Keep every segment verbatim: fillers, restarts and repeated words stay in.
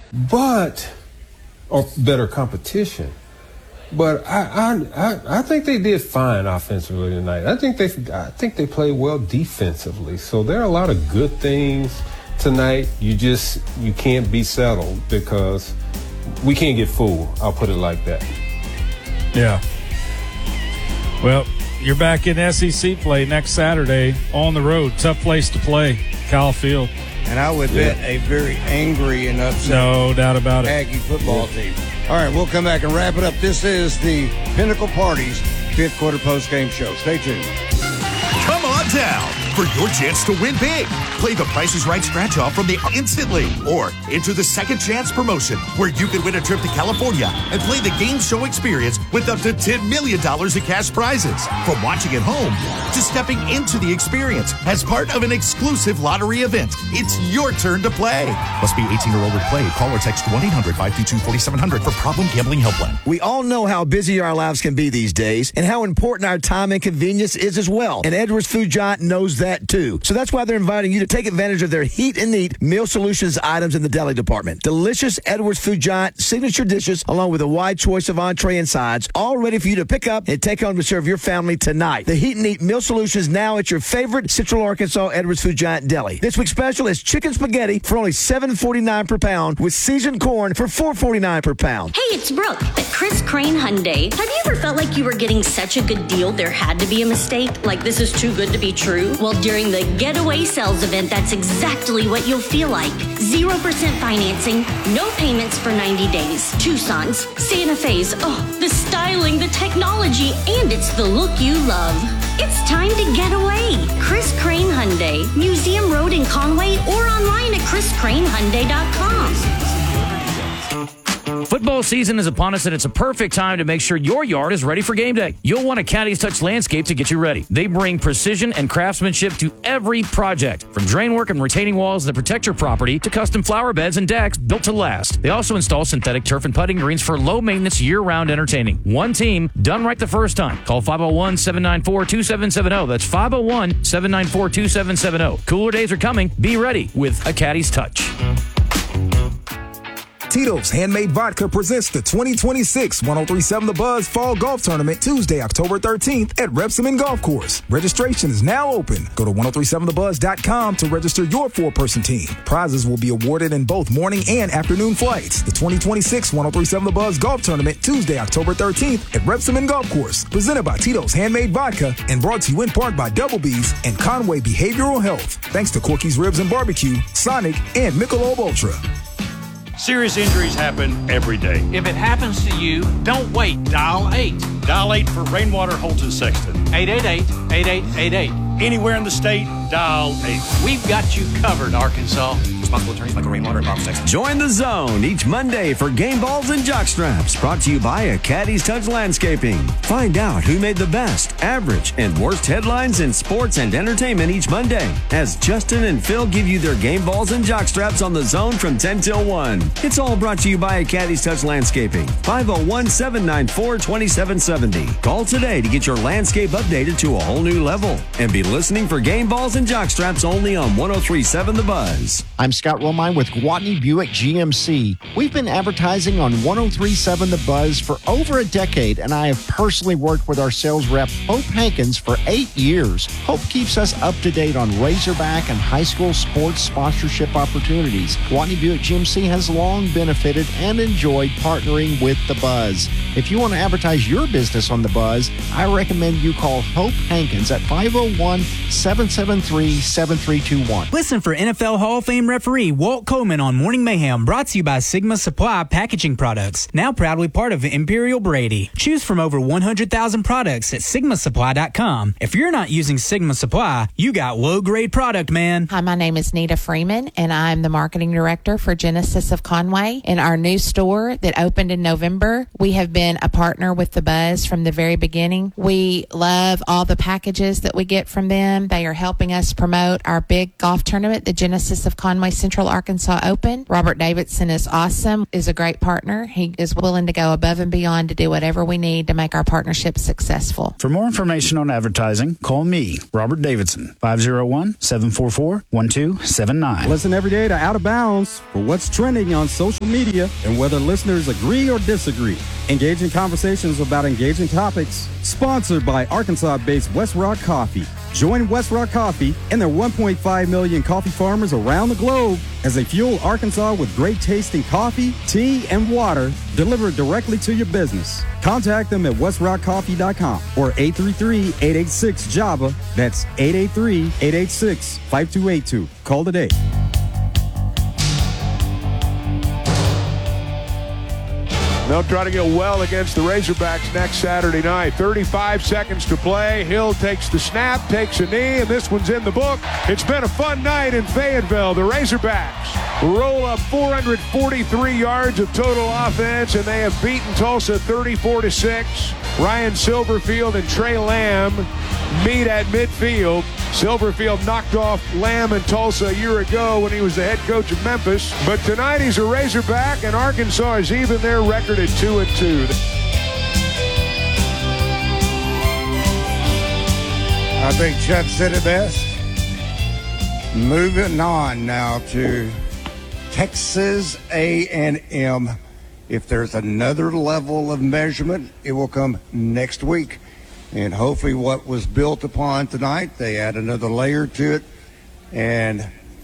but or better competition. But I, I I I think they did fine offensively tonight. I think they I think they played well defensively. So there are a lot of good things tonight. You just you can't be settled because we can't get fooled. I'll put it like that. Yeah. Well, you're back in S E C play next Saturday on the road. Tough place to play, Kyle Field. And I would yeah. bet a very angry and upset no doubt about it. Aggie football yeah. team. All right, we'll come back and wrap it up. This is the Pinnacle Parties fifth quarter post-game show. Stay tuned. Come on down for your chance to win big. Play the Price is Right scratch off from the instantly or enter the second chance promotion where you can win a trip to California and play the game show experience with up to ten million dollars in cash prizes. From watching at home to stepping into the experience as part of an exclusive lottery event, it's your turn to play. Must be eighteen or older to play. Call or text one eight hundred five two two four seven zero zero for Problem Gambling Helpline. We all know how busy our lives can be these days and how important our time and convenience is as well. And Edwards Food Giant knows that too. So that's why they're inviting you to take advantage of their Heat and Eat Meal Solutions items in the deli department. Delicious Edwards Food Giant signature dishes along with a wide choice of entree and sides, all ready for you to pick up and take home to serve your family tonight. The Heat and Eat Meal Solutions now at your favorite Central Arkansas Edwards Food Giant deli. This week's special is chicken spaghetti for only seven forty-nine per pound with seasoned corn for four forty-nine per pound. Hey, it's Brooke at Chris Crane Hyundai. Have you ever felt like you were getting such a good deal there had to be a mistake? Like this is too good to be true? Well, during the Getaway Sales event, that's exactly what you'll feel like. zero percent financing, no payments for ninety days. Tucson's, Santa Fe's, oh, the styling, the technology, and it's the look you love. It's time to get away. Chris Crane Hyundai, Museum Road in Conway, or online at chris crane hyundai dot com. Football season is upon us, and it's a perfect time to make sure your yard is ready for game day. You'll want a Caddy's Touch Landscape to get you ready. They bring precision and craftsmanship to every project, from drain work and retaining walls that protect your property to custom flower beds and decks built to last. They also install synthetic turf and putting greens for low-maintenance, year-round entertaining. One team, done right the first time. Call five oh one, seven nine four, two seven seven zero. That's five oh one, seven nine four, two seven seven zero. Cooler days are coming. Be ready with a Caddy's Touch. Tito's Handmade Vodka presents the twenty twenty-six one oh three point seven The Buzz Fall Golf Tournament Tuesday, October thirteenth at Repsamen Golf Course. Registration is now open. Go to ten thirty-seven the buzz dot com to register your four-person team. Prizes will be awarded in both morning and afternoon flights. The twenty twenty-six one oh three point seven The Buzz Golf Tournament Tuesday, October thirteenth at Repsamen Golf Course. Presented by Tito's Handmade Vodka and brought to you in part by Double B's and Conway Behavioral Health. Thanks to Corky's Ribs and Barbecue, Sonic, and Michelob Ultra. Serious injuries happen every day. If it happens to you, don't wait. Dial eight. Dial eight for Rainwater Holton Sexton. eight eight eight, eight eight eight eight. Anywhere in the state, dial eight. We've got you covered, Arkansas. Responsible attorneys Michael Rainwater and Bob Sexton. Join the zone each Monday for Game Balls and Jockstraps, brought to you by a Caddy's Touch Landscaping. Find out who made the best, average, and worst headlines in sports and entertainment each Monday, as Justin and Phil give you their Game Balls and Jockstraps on the zone from ten till one. It's all brought to you by a Caddy's Touch Landscaping. five oh one, seven nine four, two seven seven oh. Call today to get your landscape updated to a whole new level. And be listening for Game Balls and Jockstraps only on ten thirty-seven The Buzz. I'm Scott Romine with Gwatney Buick G M C. We've been advertising on ten thirty-seven The Buzz for over a decade, and I have personally worked with our sales rep, Hope Hankins, for eight years. Hope keeps us up to date on Razorback and high school sports sponsorship opportunities. Gwatney Buick G M C has long benefited and enjoyed partnering with The Buzz. If you want to advertise your business on The Buzz, I recommend you call Hope Hankins at five oh one, seven seven three, seven three two one. Listen for N F L Hall of Fame referee Walt Coleman on Morning Mayhem, brought to you by Sigma Supply Packaging Products, now proudly part of Imperial Brady. Choose from over one hundred thousand products at sigma supply dot com. If you're not using Sigma Supply, you got low-grade product, man. Hi, my name is Nita Freeman, and I'm the marketing director for Genesis of Conway. In our new store that opened in November, we have been a partner with The Buzz from the very beginning. We love all the packages that we get from them. They are helping us promote our big golf tournament, the Genesis of Conway Central Arkansas Open. Robert Davidson is awesome, is a great partner. He is willing to go above and beyond to do whatever we need to make our partnership successful. For more information on advertising, call me, Robert Davidson, five oh one, seven four four, one two seven nine. Listen every day to Out of Bounds for what's trending on social media and whether listeners agree or disagree. Engaging conversations about engaging topics. Sponsored by Arkansas-based West Rock Coffee. Join West Rock Coffee and their one point five million coffee farmers around the globe as they fuel Arkansas with great tasting coffee, tea, and water delivered directly to your business. Contact them at west rock coffee dot com or eight three three, eight eight six, Java. That's eight eight three, eight eight six, five two eight two. Call today. They'll try to go well against the Razorbacks next Saturday night. thirty-five seconds to play. Hill takes the snap, takes a knee, and this one's in the book. It's been a fun night in Fayetteville. The Razorbacks roll up four hundred forty-three yards of total offense, and they have beaten Tulsa thirty-four to six. Ryan Silverfield and Trey Lamb meet at midfield. Silverfield knocked off Lamb in Tulsa a year ago when he was the head coach of Memphis. But tonight he's a Razorback, and Arkansas is even their record at two and two. I think Chuck said it best. Moving on now to Texas A and M. If there's another level of measurement, it will come next week. And hopefully what was built upon tonight, they add another layer to it. And,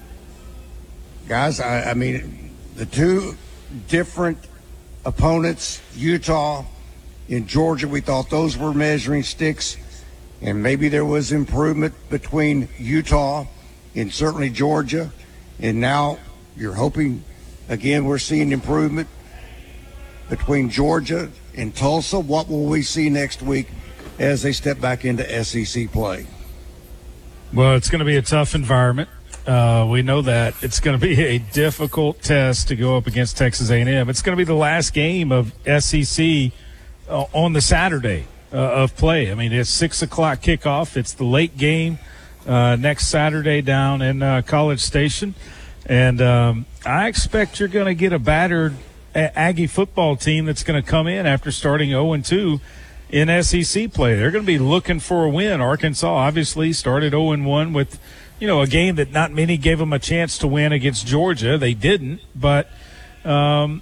guys, I, I mean, the two different opponents, Utah and Georgia, we thought those were measuring sticks. And maybe there was improvement between Utah and certainly Georgia. And now you're hoping, again, we're seeing improvement between Georgia and Tulsa. What will we see next week as they step back into S E C play? Well, it's going to be a tough environment. Uh, we know that. It's going to be a difficult test to go up against Texas A and M. It's going to be the last game of S E C uh, on the Saturday uh, of play. I mean, it's six o'clock kickoff. It's the late game uh, next Saturday down in uh, College Station. And um, I expect you're going to get a battered Aggie football team that's going to come in after starting oh and two in S E C play. They're going to be looking for a win. Arkansas obviously started oh and one with, you know, a game that not many gave them a chance to win against Georgia. They didn't, but um,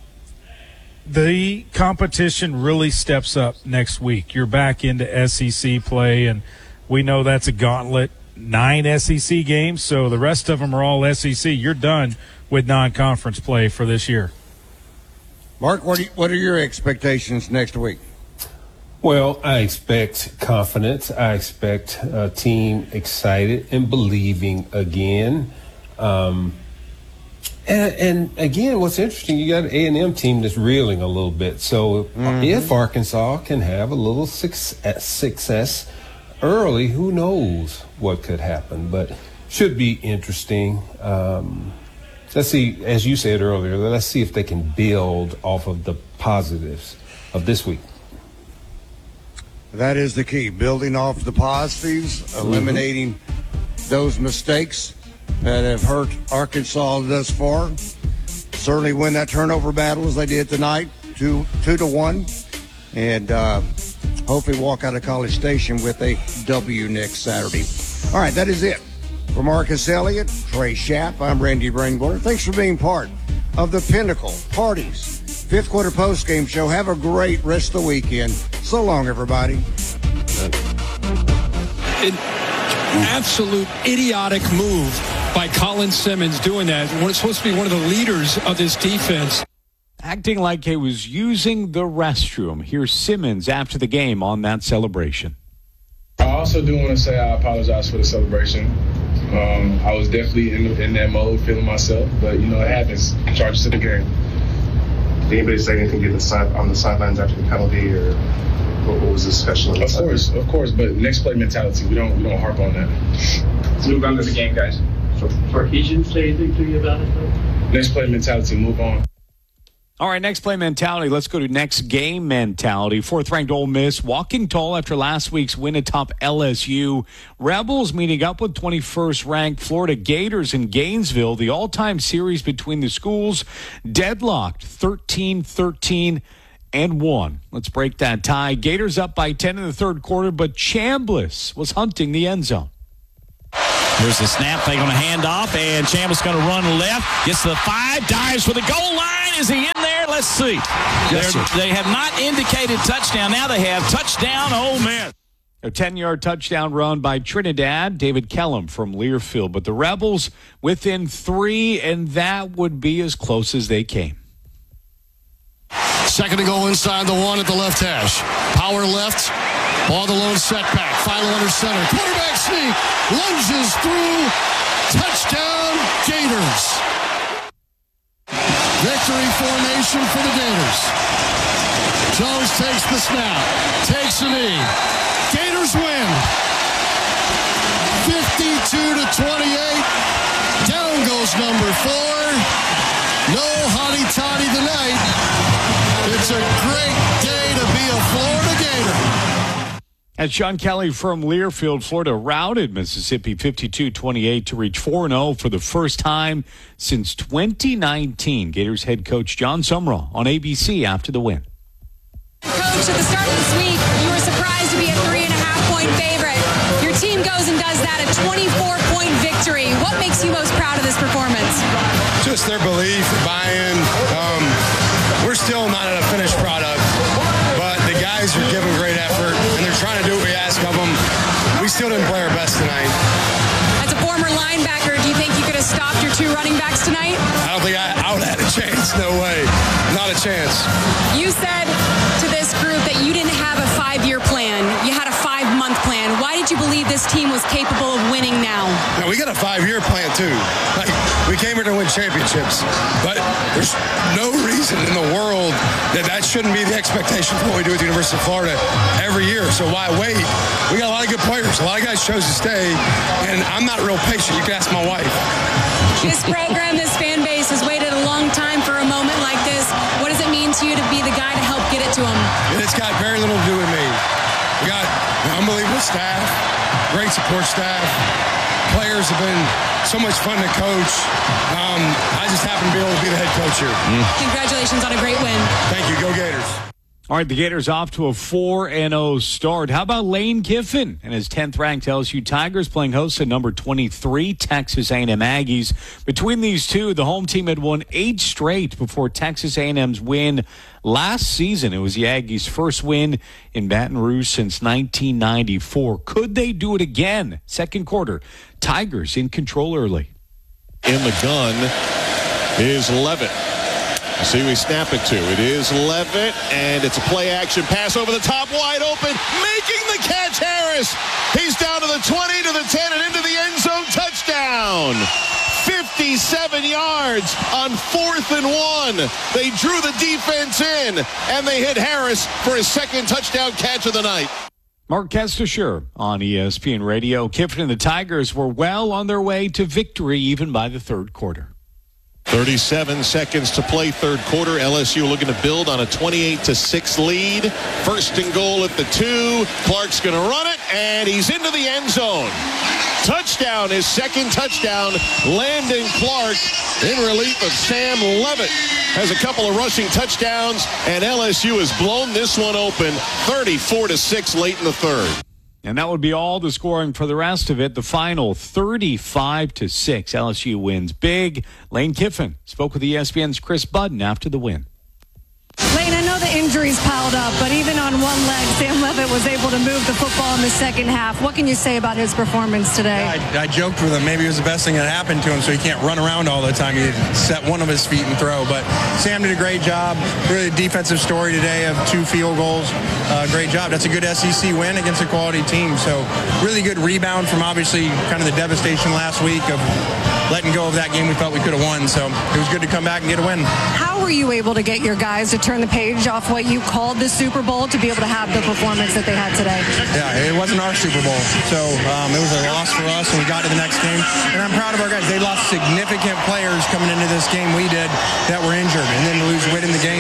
the competition really steps up next week. You're back into S E C play, and we know that's a gauntlet. Nine S E C games, so the rest of them are all S E C. You're done with non-conference play for this year. Mark, what are, you, what are your expectations next week? Well, I expect confidence. I expect a team excited and believing again. Um, and, and again, what's interesting, you got an A and M team that's reeling a little bit. So mm-hmm. if Arkansas can have a little success, success early, who knows what could happen. But should be interesting. Um, let's see, as you said earlier, let's see if they can build off of the positives of this week. That is the key, building off the positives, eliminating mm-hmm. those mistakes that have hurt Arkansas thus far. Certainly win that turnover battle as they did tonight, two, two to one, and uh, hopefully walk out of College Station with a W next Saturday. All right, that is it. For Marcus Elliott, Trey Schapp, I'm Randy Rainwater. Thanks for being part of the Pinnacle Parties Fifth Quarter Postgame Show. Have a great rest of the weekend. So long, everybody. An absolute idiotic move by Colin Simmons doing that. When it's supposed to be one of the leaders of this defense. Acting like he was using the restroom. Here's Simmons after the game on that celebration. I also do want to say I apologize for the celebration. Um, I was definitely in, in that mode, feeling myself, but, you know, it happens. Charges to the game. Did anybody say anything on the, side, on the sidelines after the penalty, or what, what was the discussion? Of course, of course, but next play mentality, we don't we don't harp on that. Let's move on to the game, guys. Marquise didn't say anything to you about it, though? Next play mentality, move on. All right, next play mentality. Let's go to next game mentality. Fourth-ranked Ole Miss walking tall after last week's win atop L S U. Rebels meeting up with twenty-first-ranked Florida Gators in Gainesville. The all-time series between the schools deadlocked thirteen thirteen and one. Let's break that tie. Gators up by ten in the third quarter, but Chambliss was hunting the end zone. Here's the snap. They're going to hand off, and Chambliss going to run left. Gets to the five, dives for the goal line. Is he in there? Let's see. Yes, they have not indicated touchdown. Now they have touchdown, Ole Miss. A ten-yard touchdown run by Trinidad, David Kellum from Learfield. But the Rebels within three, and that would be as close as they came. Second to go inside the one at the left hash. Power left. Ball the lone setback. Final under center. Quarterback sneak. Lunges through. Touchdown, Gators. Victory formation for the Gators. Jones takes the snap. Takes a knee. Gators win. fifty-two to twenty-eight. Down goes number four. No hotty-toddy tonight. It's a great day to be a Florida Gator. As Sean Kelly from Learfield, Florida routed Mississippi fifty-two twenty-eight to reach four and oh for the first time since twenty nineteen. Gators head coach John Sumrall on A B C after the win. Coach, at the start of this week, you were surprised to be a three and a half point favorite. Your team goes and does that, a twenty-four point victory. What makes you most proud of this performance? Just their belief, buy-in. Um, we're still not at a finished product, but the guys are giving great effort, and they're trying to do what we ask of them. We still didn't play our best tonight. As a former linebacker, do you think you could have stopped your two running backs tonight? I don't think I, I would have had a chance. No way. Not a chance. You said to this group that you didn't have a five-year plan. You had a five-month plan. Why did you believe this team was capable of winning now? Yeah, we got a five-year plan, too. Like, we came here to win championships, but there's no reason in the world that that shouldn't be the expectation for what we do at the University of Florida every year. So why wait? We got a lot of good players. A lot of guys chose to stay, and I'm not real patient. You can ask my wife. This program, this fan base has waited a long time for a moment like this. What does it mean to you to be the guy to help get it to them? It's got very little to do with me. We got an unbelievable staff, great support staff. Players have been so much fun to coach. Um, I just happen to be able to be the head coach here. Mm. Congratulations on a great win. Thank you. Go Gators. All right, the Gators off to a four and oh start. How about Lane Kiffin and his tenth-ranked L S U Tigers playing host at number twenty-three, Texas A and M Aggies. Between these two, the home team had won eight straight before Texas A and M's win last season. It was the Aggies' first win in Baton Rouge since nineteen ninety-four. Could they do it again? Second quarter, Tigers in control early. In the gun is Levitt. See who we snap it to. It is Levitt, and it's a play-action pass over the top, wide open, making the catch, Harris. He's down to the twenty, to the ten, and into the end zone. Touchdown. fifty-seven yards on fourth and one. They drew the defense in, and they hit Harris for his second touchdown catch of the night. Mark Kestisher on E S P N Radio. Kiffin and the Tigers were well on their way to victory even by the third quarter. thirty-seven seconds to play third quarter. L S U looking to build on a twenty-eight to six lead. First and goal at the two. Clark's going to run it, and he's into the end zone. Touchdown, his second touchdown. Landon Clark in relief of Sam Levitt. Has a couple of rushing touchdowns, and L S U has blown this one open thirty-four to six late in the third. And that would be all the scoring for the rest of it. The final thirty-five to six. L S U wins big. Lane Kiffin spoke with E S P N's Chris Budden after the win. Lane, I know the injuries piled up, but even on one leg, Sam Levitt was able to move the football in the second half. What can you say about his performance today? Yeah, I, I joked with him. Maybe it was the best thing that happened to him, so he can't run around all the time. He set one of his feet and throw. But Sam did a great job. Really defensive story today of two field goals. Uh, great job. That's a good S E C win against a quality team. So really good rebound from obviously kind of the devastation last week of letting go of that game we felt we could have won. So it was good to come back and get a win. How were you able to get your guys to turn the page off what you called the Super Bowl to be able to have the performance that they had today? Yeah, it wasn't our Super Bowl. So um, it was a loss for us, and we got to the next game. And I'm proud of our guys. They lost significant players coming into this game we did that were injured. And then to lose weight in the game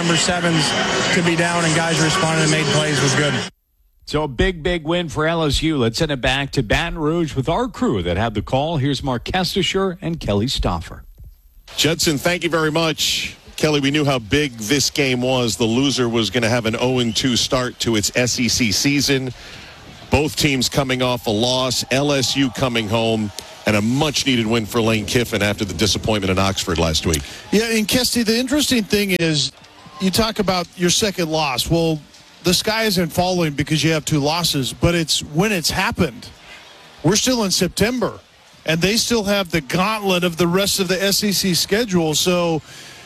number sevens to be down and guys responded and made plays was good. So a big, big win for L S U. Let's send it back to Baton Rouge with our crew that had the call. Here's Mark Kestisher and Kelly Stauffer. Judson, thank you very much. Kelly, we knew how big this game was. The loser was going to have an oh and two start to its S E C season. Both teams coming off a loss, L S U coming home, and a much-needed win for Lane Kiffin after the disappointment in Oxford last week. Yeah, and Kesty, the interesting thing is you talk about your second loss. Well, the sky isn't falling because you have two losses, but it's when it's happened. We're still in September, and they still have the gauntlet of the rest of the S E C schedule. So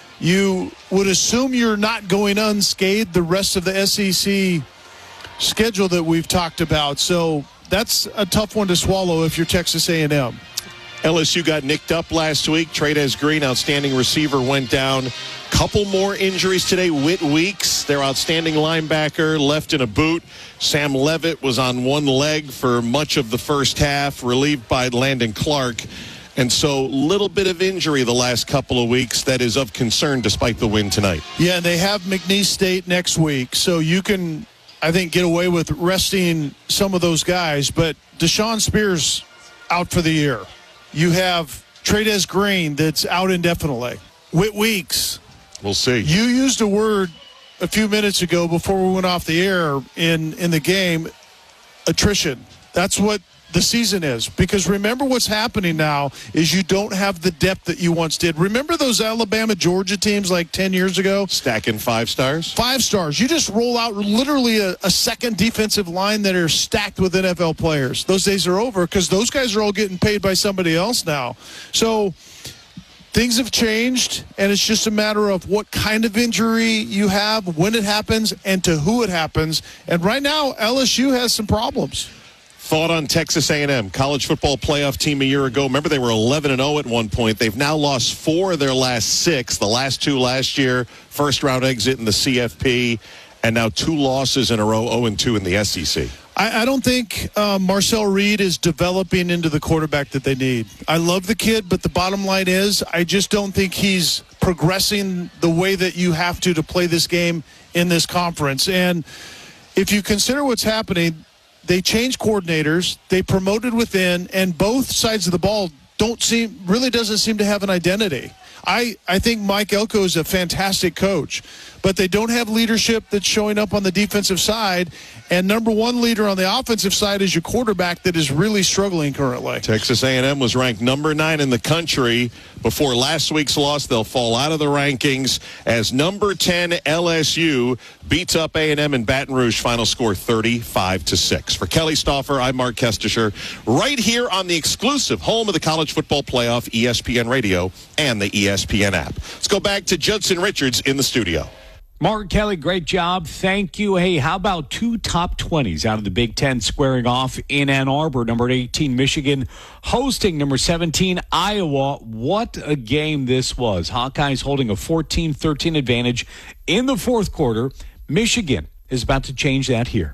you would assume you're not going unscathed the rest of the S E C schedule that we've talked about. So that's a tough one to swallow if you're Texas A and M. L S U got nicked up last week. Trey'Dez Green, outstanding receiver, went down. Couple more injuries today. Whit Weeks, their outstanding linebacker, left in a boot. Sam Levitt was on one leg for much of the first half, relieved by Landon Clark. And so little bit of injury the last couple of weeks that is of concern despite the win tonight. Yeah, and they have McNeese State next week. So you can, I think, get away with resting some of those guys. But Deshaun Spears out for the year. You have Trey'Dez Green that's out indefinitely. Whit Weeks. We'll see. You used a word a few minutes ago before we went off the air in, in the game, attrition. That's what the season is. Because remember what's happening now is you don't have the depth that you once did. Remember those Alabama, Georgia teams like ten years ago? Stacking five stars? Five stars. You just roll out literally a, a second defensive line that are stacked with N F L players. Those days are over because those guys are all getting paid by somebody else now. So things have changed, and it's just a matter of what kind of injury you have, when it happens, and to who it happens. And right now, L S U has some problems. Thought on Texas A and M, college football playoff team a year ago. Remember, they were eleven and oh at one point. They've now lost four of their last six. The last two last year, first round exit in the C F P, and now two losses in a row, oh and two in the S E C. I, I don't think uh, Marcel Reed is developing into the quarterback that they need. I love the kid, but the bottom line is I just don't think he's progressing the way that you have to to play this game in this conference. And if you consider what's happening, they changed coordinators, they promoted within, and both sides of the ball don't seem really doesn't seem to have an identity. I, I think Mike Elko is a fantastic coach, but they don't have leadership that's showing up on the defensive side, and number one leader on the offensive side is your quarterback that is really struggling currently. Texas A and M was ranked number nine in the country before last week's loss. They'll fall out of the rankings as number ten L S U beats up A and M in Baton Rouge. Final score thirty-five to six. For Kelly Stauffer, I'm Mark Kestisher, right here on the exclusive home of the College Football Playoff, E S P N Radio and the E S P N app. Let's go back to Judson Richards in the studio. Mark Kelly, great job. Thank you. Hey, how about two top twenties out of the Big Ten squaring off in Ann Arbor? Number eighteen, Michigan, hosting number seventeen, Iowa. What a game this was. Hawkeyes holding a fourteen thirteen advantage in the fourth quarter. Michigan is about to change that here.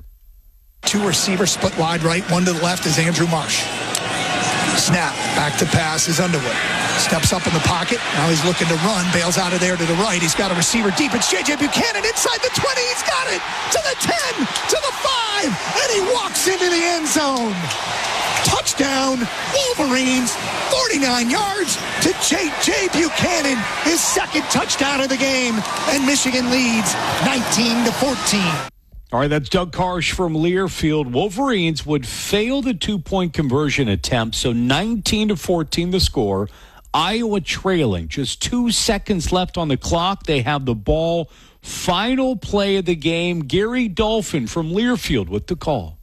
Two receivers split wide right. One to the left is Andrew Marsh. Snap. Back to pass is Underwood. Steps up in the pocket. Now he's looking to run. Bails out of there to the right. He's got a receiver deep. It's J J Buchanan inside the twenty. He's got it to the ten, to the five, and he walks into the end zone. Touchdown, Wolverines, forty-nine yards to J J Buchanan, his second touchdown of the game, and Michigan leads nineteen to fourteen. All right, that's Doug Karsh from Learfield. Wolverines would fail the two-point conversion attempt, so nineteen to fourteen the score. Iowa trailing. Just two seconds left on the clock. They have the ball. Final play of the game. Gary Dolphin from Learfield with the call.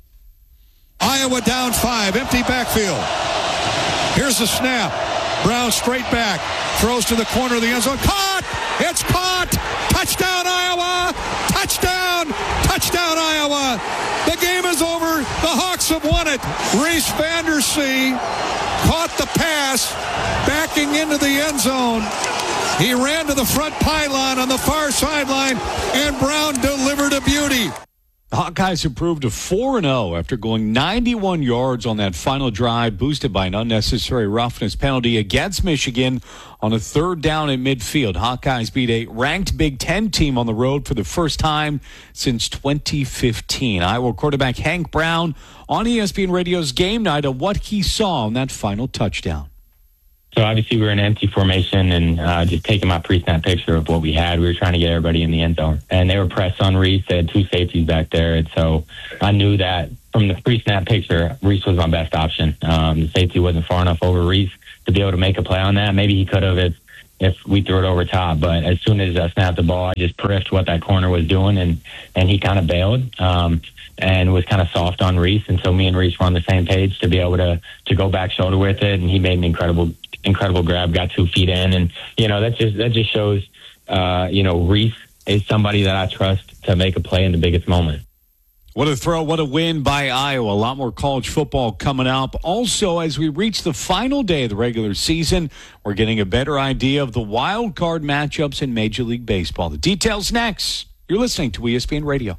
Iowa down five. Empty backfield. Here's the snap. Brown straight back. Throws to the corner of the end zone. Caught! It's caught! Touchdown, Iowa! Touchdown! Touchdown, Iowa! The game is over. The Hawks have won it. Reese Vandersee caught the pass, backing into the end zone. He ran to the front pylon on the far sideline, and Brown delivered a beauty. The Hawkeyes improved to four and oh after going ninety-one yards on that final drive, boosted by an unnecessary roughness penalty against Michigan on a third down at midfield. Hawkeyes beat a ranked Big Ten team on the road for the first time since twenty fifteen. Iowa quarterback Hank Brown on E S P N Radio's Game Night of what he saw on that final touchdown. So obviously we were in empty formation and uh, just taking my pre-snap picture of what we had. We were trying to get everybody in the end zone. And they were pressed on Reese. They had two safeties back there. And so I knew that from the pre-snap picture, Reese was my best option. Um, the safety wasn't far enough over Reese to be able to make a play on that. Maybe he could have if, if we threw it over top. But as soon as I snapped the ball, I just priffed what that corner was doing, and, and he kind of bailed. Um, and was kind of soft on Reese. And so me and Reese were on the same page to be able to, to go back shoulder with it. And he made an incredible, incredible grab, got two feet in. And, you know, that just, that just shows, uh, you know, Reese is somebody that I trust to make a play in the biggest moment. What a throw, what a win by Iowa. A lot more college football coming up. Also, as we reach the final day of the regular season, we're getting a better idea of the wild card matchups in Major League Baseball. The details next. You're listening to E S P N Radio.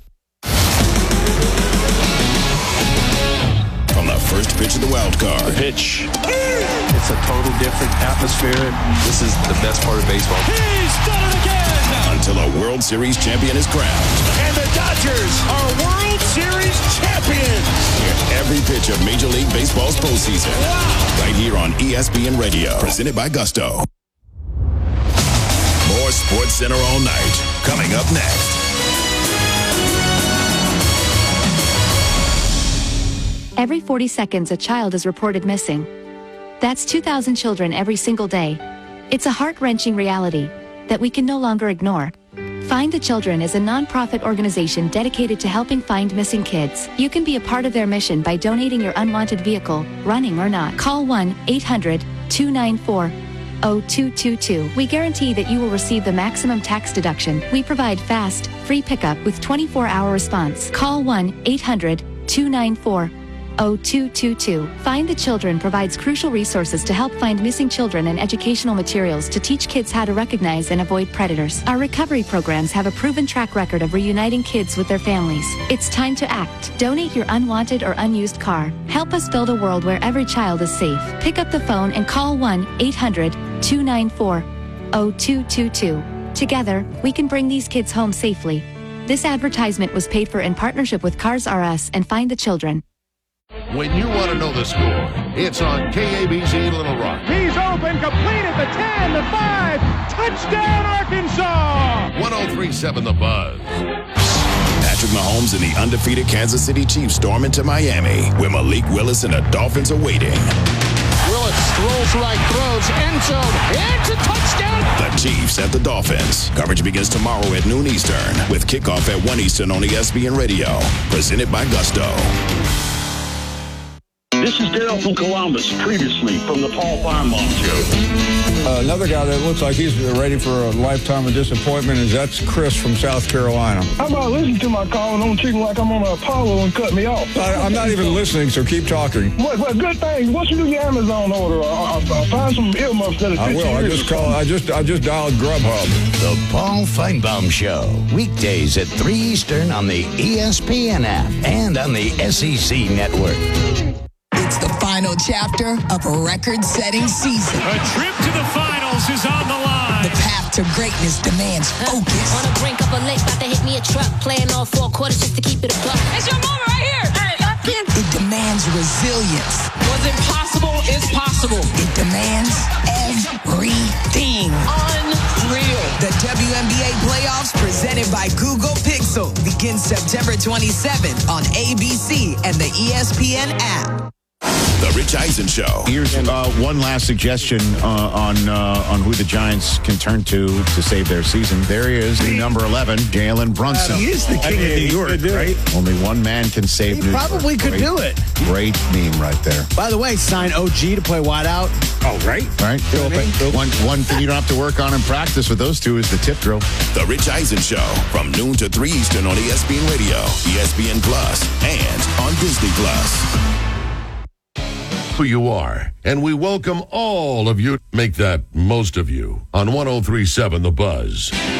From the first pitch of the wild card. The pitch. It's a total different atmosphere. This is the best part of baseball. He's done it again! Until a World Series champion is crowned. And the Dodgers are World Series champions! Hear every pitch of Major League Baseball's postseason. Wow! Right here on E S P N Radio. Presented by Gusto. More Sports Center all night. Coming up next. Every forty seconds, a child is reported missing. That's two thousand children every single day. It's a heart-wrenching reality that we can no longer ignore. Find the Children is a non-profit organization dedicated to helping find missing kids. You can be a part of their mission by donating your unwanted vehicle, running or not. Call one eight hundred two nine four oh two two two. We guarantee that you will receive the maximum tax deduction. We provide fast, free pickup with twenty-four hour response. Call one eight hundred two nine four oh two two two. Find the Children provides crucial resources to help find missing children and educational materials to teach kids how to recognize and avoid predators. Our recovery programs have a proven track record of reuniting kids with their families. It's time to act. Donate your unwanted or unused car. Help us build a world where every child is safe. Pick up the phone and call one eight hundred two nine four oh two two two. Together, we can bring these kids home safely. This advertisement was paid for in partnership with Cars R Us and Find the Children. When you want to know the score, it's on K A B C Little Rock. He's open, complete at the ten, the five, touchdown Arkansas! one oh three point seven The Buzz. Patrick Mahomes and the undefeated Kansas City Chiefs storm into Miami, where Malik Willis and the Dolphins are waiting. Willis strolls right, throws, end zone, it's a touchdown! The Chiefs at the Dolphins. Coverage begins tomorrow at noon Eastern, with kickoff at one Eastern on E S P N Radio. Presented by Gusto. This is Dale from Columbus, previously from the Paul Feinbaum Show. Uh, another guy that looks like he's ready for a lifetime of disappointment is that's Chris from South Carolina. How about listening to my call and don't treat me like I'm on an Apollo and cut me off? I, I'm not even listening, so keep talking. What, what good thing? Once you do your Amazon order, I'll, I'll find some earmuffs that are I will. I just call. I just I just dialed Grubhub. The Paul Feinbaum Show, weekdays at three Eastern on the E S P N app and on the S E C network. It's the final chapter of a record-setting season. A trip to the finals is on the line. The path to greatness demands focus. Uh, on the brink of a lake, about to hit me a truck. Playing all four quarters just to keep it a buck. It's your moment right here. Hey, I can't. It demands resilience. What's impossible is possible. It demands everything. Unreal. The W N B A playoffs presented by Google Pixel begins September twenty-seventh on A B C and the E S P N app. The Rich Eisen Show. Here's uh, one last suggestion uh, on uh, on who the Giants can turn to to save their season. There he is, the number eleven, Jalen Brunson. Uh, he is the king of New York, right? Only one man can save he New York. He probably could great, do it. Great meme right there. By the way, sign O G to play wide out. Oh, right. All right. You know I mean? One, one thing you don't have to work on in practice with those two is the tip drill. The Rich Eisen Show from noon to three Eastern on E S P N Radio, E S P N Plus, and on Disney Plus. Who you are, and we welcome all of you. Make that most of you on one oh three point seven The Buzz.